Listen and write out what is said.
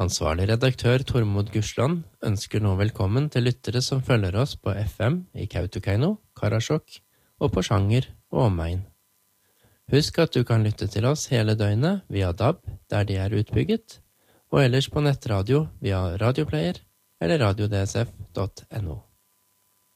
Ansvarlig redaktør Tormod Gursland ønsker nå velkommen til lyttere som følger oss på FM i Kautokeino, Karasjok og på Sjanger og omegn. Husk at du kan lytte til oss hele døgnet via DAB der de er utbygget, og ellers på nettradio via radioplayer eller radiodsf.no.